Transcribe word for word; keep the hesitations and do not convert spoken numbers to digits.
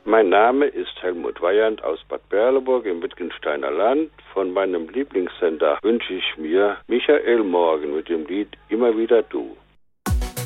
Mein Name ist Helmut Weyand aus Bad Berleburg im Wittgensteiner Land. Von meinem Lieblingssender wünsche ich mir Michael Morgen mit dem Lied Immer wieder du.